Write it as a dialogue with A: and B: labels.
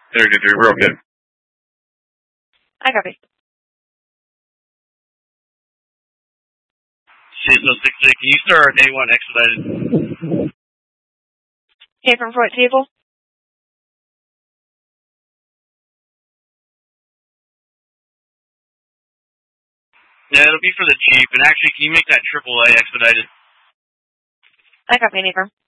A: 32, real good.
B: I copy.
C: Seasonal 68, can you start day 1 expedited?
B: Okay, from front table.
C: Yeah, it'll be for the Chief, and actually, can you make that AAA expedited?
B: I copy, Neighbor.